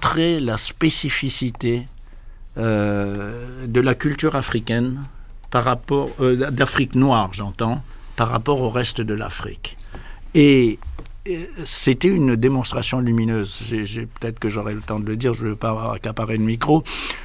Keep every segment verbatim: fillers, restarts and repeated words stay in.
montrer la spécificité euh, de la culture africaine par rapport euh, d'Afrique noire, j'entends, par rapport au reste de l'Afrique. Et, et c'était une démonstration lumineuse. J'ai, j'ai, peut-être que j'aurai le temps de le dire, je ne veux pas accaparer le micro.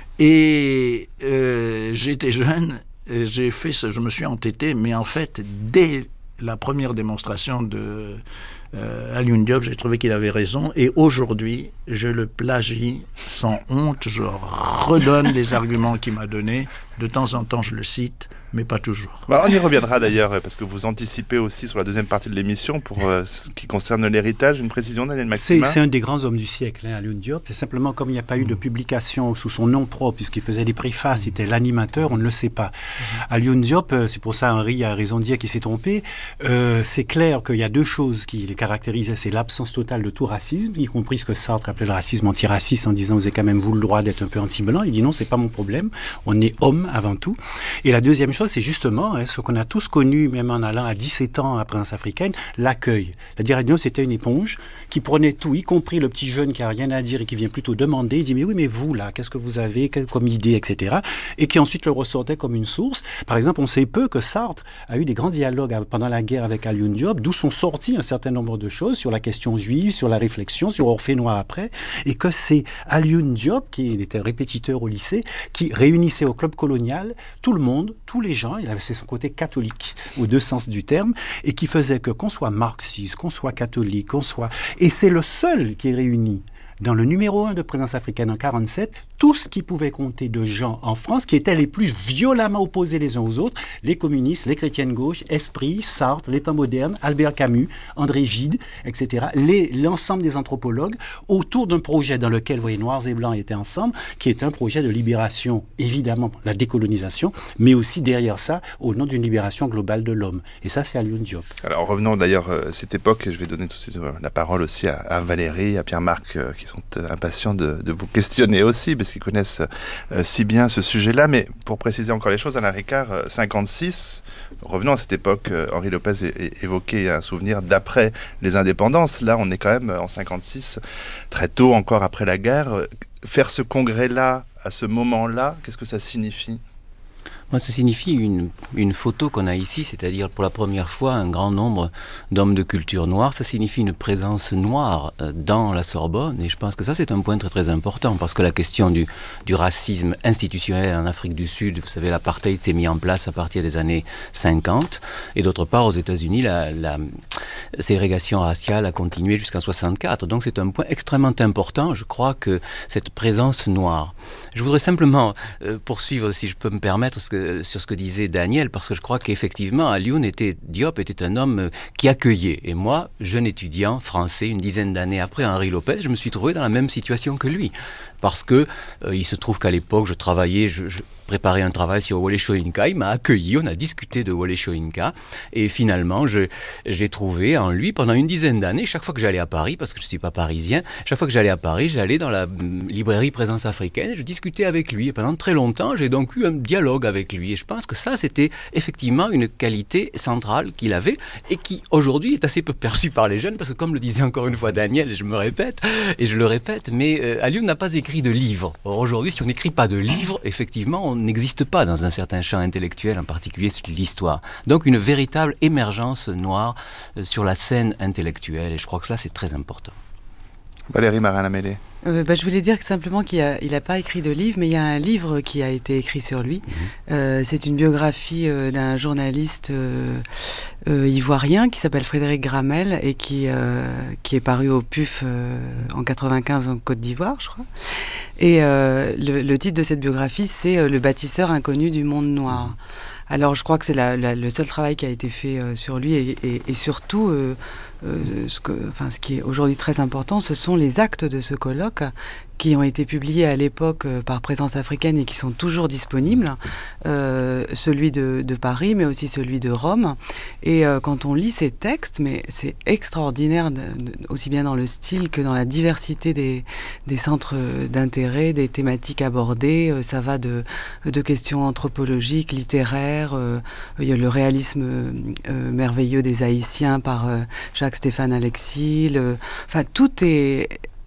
Et euh, j'étais jeune, et j'ai fait ce, je me suis entêté, mais en fait, dès la première démonstration de euh, Alioune Diop, j'ai trouvé qu'il avait raison. Et aujourd'hui, je le plagie sans honte. Je redonne les arguments qu'il m'a donnés. De temps en temps, je le cite, mais pas toujours. Bah, on y reviendra d'ailleurs, parce que vous anticipez aussi sur la deuxième partie de l'émission, pour euh, ce qui concerne l'héritage, une précision, Daniel Maximin. C'est, c'est un des grands hommes du siècle, hein, Alioune Diop. C'est simplement comme il n'y a pas eu de publication sous son nom propre, puisqu'il faisait des préfaces, il était l'animateur, on ne le sait pas. Alioune Diop, c'est pour ça Henri a raison de dire qu'il s'est trompé, euh, c'est clair qu'il y a deux choses qui les caractérisaient, c'est l'absence totale de tout racisme, y compris ce que Sartre appelait le racisme antiraciste, en disant vous avez quand même vous le droit d'être un peu anti-blanc. Il dit non, c'est pas mon problème, on est homme avant tout. Et la deuxième chose, c'est justement hein, ce qu'on a tous connu, même en allant à dix-sept ans à Présence africaine, l'accueil. C'est-à-dire, Alioune, c'était une éponge qui prenait tout, y compris le petit jeune qui n'a rien à dire et qui vient plutôt demander. Il dit, mais oui, mais vous, là, qu'est-ce que vous avez comme idée, et cetera. Et qui ensuite le ressortait comme une source. Par exemple, on sait peu que Sartre a eu des grands dialogues pendant la guerre avec Alioune Diop, d'où sont sortis un certain nombre de choses sur la question juive, sur la réflexion, sur Orphée Noir après, et que c'est Alioune Diop, qui était répétiteur au lycée, qui réunissait au club colonial tout le monde, tous les gens, il avait son côté catholique, aux deux sens du terme, et qui faisait que qu'on soit marxiste, qu'on soit catholique, qu'on soit... Et c'est le seul qui réunit dans le numéro un de Présence africaine en quarante-sept, tout ce qui pouvait compter de gens en France qui étaient les plus violemment opposés les uns aux autres, les communistes, les chrétiens de gauche, Esprit, Sartre, les temps modernes, Albert Camus, André Gide, et cetera. Les, l'ensemble des anthropologues autour d'un projet dans lequel, vous voyez, Noirs et Blancs étaient ensemble, qui est un projet de libération, évidemment, la décolonisation, mais aussi derrière ça, au nom d'une libération globale de l'homme. Et ça, c'est Alioune Diop. Alors, revenons d'ailleurs à cette époque, et je vais donner tout de suite la parole aussi à, à Valérie, à Pierre-Marc, euh, qui sont impatients de, de vous questionner aussi, parce qu'ils connaissent euh, si bien ce sujet-là. Mais pour préciser encore les choses, Alain Ricard, euh, cinquante-six, revenons à cette époque, euh, Henri Lopez é- é- évoquait un souvenir d'après les indépendances. Là, on est quand même en cinquante-six, très tôt encore après la guerre. Euh, faire ce congrès-là, à ce moment-là, qu'est-ce que ça signifie ? Moi, ça signifie une, une photo qu'on a ici, c'est-à-dire pour la première fois un grand nombre d'hommes de culture noire. Ça signifie une présence noire dans la Sorbonne, et je pense que ça c'est un point très très important, parce que la question du, du racisme institutionnel en Afrique du Sud, vous savez, l'apartheid s'est mis en place à partir des années cinquante, et d'autre part aux États-Unis, la, la ségrégation raciale a continué jusqu'en soixante-quatre. Donc c'est un point extrêmement important, je crois, que cette présence noire. Je voudrais simplement euh, poursuivre, si je peux me permettre, ce que sur ce que disait Daniel, parce que je crois qu'effectivement, Alioune était, Diop était un homme qui accueillait. Et moi, jeune étudiant français, une dizaine d'années après Henri Lopez, je me suis trouvé dans la même situation que lui. Parce que euh, il se trouve qu'à l'époque, je travaillais, je, je préparais un travail sur Wole Soyinka, il m'a accueilli, on a discuté de Wole Soyinka, et finalement, je, j'ai trouvé en lui, pendant une dizaine d'années, chaque fois que j'allais à Paris, parce que je ne suis pas parisien, chaque fois que j'allais à Paris, j'allais dans la hum, librairie Présence africaine, et je discutais avec lui, et pendant très longtemps, j'ai donc eu un dialogue avec lui, et je pense que ça, c'était effectivement une qualité centrale qu'il avait, et qui, aujourd'hui, est assez peu perçue par les jeunes, parce que comme le disait encore une fois Daniel, et je me répète, et je le répète, mais euh, Alioune n'a pas écrit de livre. Or, aujourd'hui, si on n'écrit pas de livre, effectivement, on n'existe pas dans un certain champ intellectuel, en particulier sur l'histoire. Donc une véritable émergence noire euh, sur la scène intellectuelle, et je crois que ça c'est très important. Valérie Marin-Lamellé. Euh, bah, je voulais dire que simplement qu'il n'a il a pas écrit de livre, mais il y a un livre qui a été écrit sur lui. Mmh. Euh, c'est une biographie euh, d'un journaliste euh, euh, ivoirien qui s'appelle Frédéric Gramel et qui, euh, qui est paru au P U F euh, en quatre-vingt-quinze en Côte d'Ivoire, je crois. Et euh, le, le titre de cette biographie, c'est euh, « Le bâtisseur inconnu du monde noir ». Alors je crois que c'est la, la, le seul travail qui a été fait euh, sur lui et, et, et surtout... Euh, Euh, ce, que, enfin, ce qui est aujourd'hui très important, ce sont les actes de ce colloque qui ont été publiés à l'époque euh, par Présence africaine et qui sont toujours disponibles, euh, celui de, de Paris, mais aussi celui de Rome. Et euh, quand on lit ces textes, mais c'est extraordinaire, de, de, aussi bien dans le style que dans la diversité des, des centres d'intérêt, des thématiques abordées. Euh, ça va de, de questions anthropologiques, littéraires, euh, il y a le réalisme euh, merveilleux des Haïtiens par euh, Jacques Stéphane Alexis. Le, enfin, tout est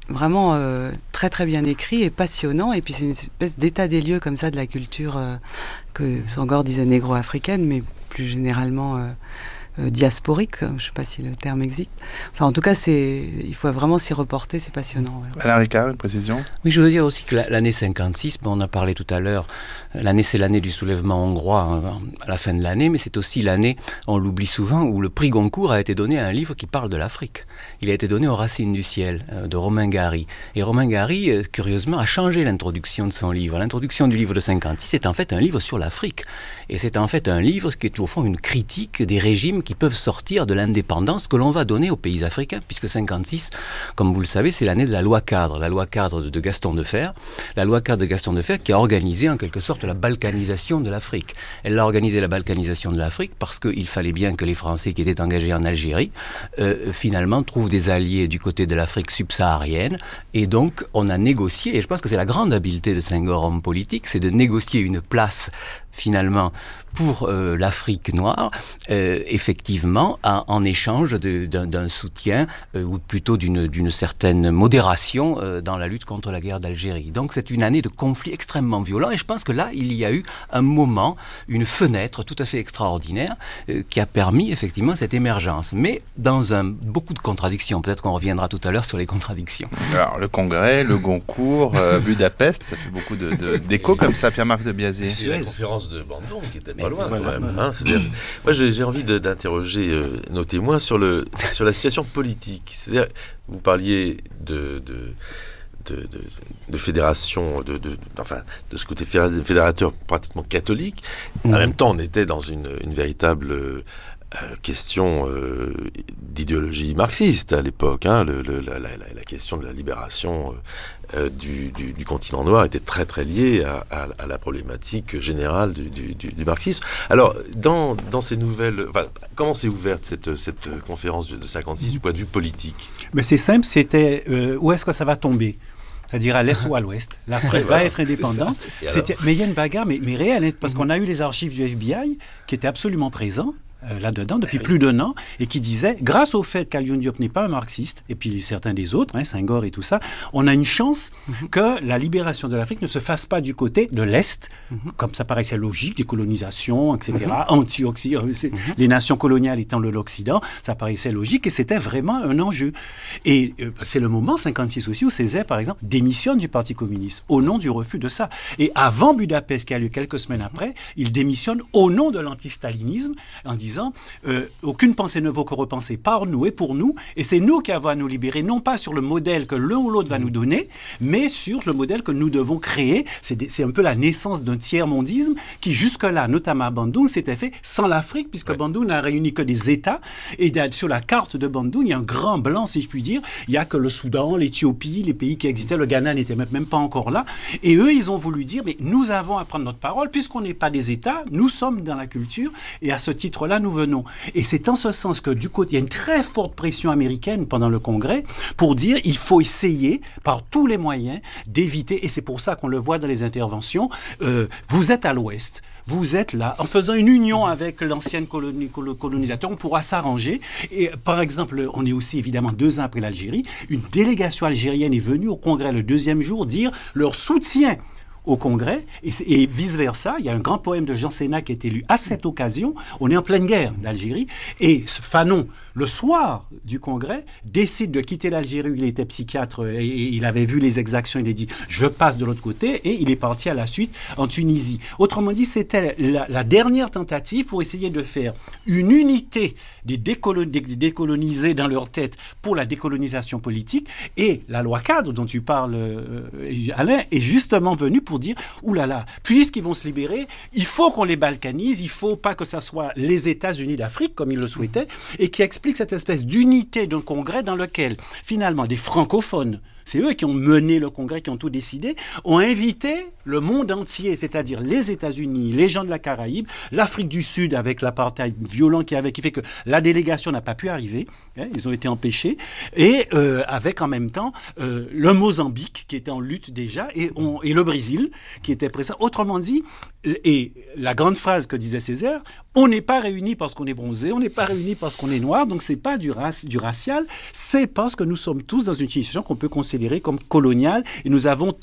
vraiment euh, très très bien écrit et passionnant. Et puis c'est une espèce d'état des lieux comme ça de la culture euh, que Senghor disait négro-africaine, mais plus généralement euh, euh, diasporique. Je ne sais pas si le terme existe. Enfin, en tout cas, c'est, il faut vraiment s'y reporter. C'est passionnant. Ouais. Alain Ricard, une précision ? Oui, je veux dire aussi que l'année cinquante-six, on a parlé tout à l'heure, l'année c'est l'année du soulèvement hongrois hein, à la fin de l'année, mais c'est aussi l'année, on l'oublie souvent, où le prix Goncourt a été donné à un livre qui parle de l'Afrique. Il a été donné aux Racines du ciel, euh, de Romain Gary. Et Romain Gary, euh, curieusement, a changé l'introduction de son livre. L'introduction du livre de cinquante-six est en fait un livre sur l'Afrique. Et c'est en fait un livre qui est au fond une critique des régimes qui peuvent sortir de l'indépendance que l'on va donner aux pays africains, puisque cinquante-six, comme vous le savez, c'est l'année de la loi cadre, la loi cadre de, de Gaston Defferre, la loi cadre de Gaston Defferre qui a organisé en quelque sorte la balkanisation de l'Afrique. Elle a organisé la balkanisation de l'Afrique parce qu'il fallait bien que les Français qui étaient engagés en Algérie, euh, finalement, trouvent des alliés du côté de l'Afrique subsaharienne. Et donc, on a négocié, et je pense que c'est la grande habileté de Senghor, homme politique, c'est de négocier une place finalement pour euh, l'Afrique noire, euh, effectivement, en, en échange de, d'un, d'un soutien, euh, ou plutôt d'une, d'une certaine modération euh, dans la lutte contre la guerre d'Algérie. Donc c'est une année de conflits extrêmement violents, et je pense que là, il y a eu un moment, une fenêtre tout à fait extraordinaire, euh, qui a permis effectivement cette émergence. Mais dans un, beaucoup de contradictions, peut-être qu'on reviendra tout à l'heure sur les contradictions. Alors, le Congrès, le Goncourt, euh, Budapest, ça fait beaucoup de, de, d'échos comme ça, Pierre-Marc de Biazier. C'est la conférence de Bandung qui était pas loin voilà, quand même. voilà. Hein, c'est-à-dire, moi, j'ai, j'ai envie de, d'interroger euh, nos témoins sur, le, sur la situation politique. C'est-à-dire, vous parliez de... de De, de, de fédération, de, de, enfin, de ce côté fédérateur pratiquement catholique. Mmh. En même temps, on était dans une, une véritable euh, question euh, d'idéologie marxiste à l'époque. Hein. Le, le, la, la, la question de la libération euh, du, du, du continent noir était très très liée à, à, à la problématique générale du, du, du, du marxisme. Alors, dans, dans ces nouvelles... Enfin, comment s'est ouverte cette, cette conférence de, de cinquante-six du point de vue politique ? Mais c'est simple, c'était euh, où est-ce que ça va tomber ? C'est-à-dire à l'est ou à l'ouest. L'Afrique va être indépendante. C'est ça, c'est, mais il y a une bagarre, mais, mais réelle, parce mm-hmm. qu'on a eu les archives du F B I qui étaient absolument présents euh, là-dedans depuis plus d'un an, et qui disaient, grâce au fait qu'Alioune Diop n'est pas un marxiste, et puis certains des autres, hein, Senghor et tout ça, on a une chance mm-hmm. que la libération de l'Afrique ne se fasse pas du côté de l'Est, mm-hmm. comme ça paraissait logique, décolonisation, et cetera, mm-hmm. anti-Occident, mm-hmm. les nations coloniales étant de l'Occident, ça paraissait logique, et c'était vraiment un enjeu. Et euh, c'est le moment, cinquante-six aussi, où Césaire, par exemple, démissionne du Parti communiste, au nom du refus de ça. Et avant Budapest, qui a lieu quelques semaines après, il démissionne au nom de l'antistalinisme, en disant Euh, aucune pensée ne vaut que repensée par nous et pour nous, et c'est nous qui avons à nous libérer, non pas sur le modèle que l'un ou l'autre va nous donner, mais sur le modèle que nous devons créer. C'est, des, c'est un peu la naissance d'un tiers-mondisme qui jusque-là, notamment à Bandung, s'était fait sans l'Afrique, puisque ouais. Bandung n'a réuni que des États, et sur la carte de Bandung, il y a un grand blanc, si je puis dire, il n'y a que le Soudan, l'Éthiopie, les pays qui existaient, le Ghana n'était même, même pas encore là, et eux, ils ont voulu dire, mais nous avons à prendre notre parole, puisqu'on n'est pas des États, nous sommes dans la culture, et à ce titre-là, nous venons. Et c'est en ce sens que du côté, il y a une très forte pression américaine pendant le Congrès pour dire il faut essayer par tous les moyens d'éviter, et c'est pour ça qu'on le voit dans les interventions, euh, vous êtes à l'ouest, vous êtes là, en faisant une union avec l'ancienne colonie, colonisateur, on pourra s'arranger. Et par exemple, on est aussi évidemment deux ans après l'Algérie, une délégation algérienne est venue au Congrès le deuxième jour dire leur soutien au Congrès, et, et vice-versa. Il y a un grand poème de Jean Sénat qui est élu à cette occasion. On est en pleine guerre d'Algérie, et Fanon, le soir du Congrès, décide de quitter l'Algérie. Il était psychiatre, et, et il avait vu les exactions, il a dit « je passe de l'autre côté », et il est parti à la suite en Tunisie. Autrement dit, c'était la, la dernière tentative pour essayer de faire une unité des, décolon, des décolonisés dans leur tête pour la décolonisation politique, et la loi cadre dont tu parles, euh, Alain, est justement venue pour dire, oulala, puisqu'ils vont se libérer, il faut qu'on les balkanise, il ne faut pas que ce soit les États-Unis d'Afrique, comme ils le souhaitaient, et qui explique cette espèce d'unité d'un congrès dans lequel, finalement, des francophones, c'est eux qui ont mené le Congrès, qui ont tout décidé, ont invité le monde entier, c'est-à-dire les États-Unis, les gens de la Caraïbe, l'Afrique du Sud avec l'apartheid violent qui avait, qui fait que la délégation n'a pas pu arriver, hein, ils ont été empêchés, et euh, avec en même temps euh, le Mozambique qui était en lutte déjà, et, on, et le Brésil qui était présent. Autrement dit, et la grande phrase que disait Césaire, on n'est pas réunis parce qu'on est bronzé, on n'est pas réunis parce qu'on est noir, donc c'est pas du, rac- du racial, c'est parce que nous sommes tous dans une situation qu'on peut considérer comme coloniale, et nous avons